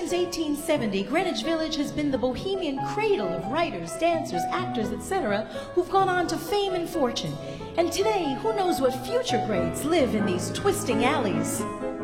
since 1870, Greenwich Village has been the bohemian cradle of writers, dancers, actors, etc., who've gone on to fame and fortune. And today, who knows what future greats live in these twisting alleys?